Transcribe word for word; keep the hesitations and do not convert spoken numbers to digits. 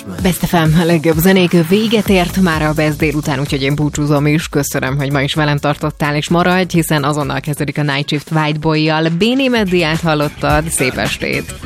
Best ef em, a legjobb zenék véget ért már a Best délután, úgyhogy én búcsúzom is. Köszönöm, hogy ma is velem tartottál, és maradj, hiszen azonnal kezdődik a Night Shift White Boy-jal. Béni Meddiát hallottad, szép estét!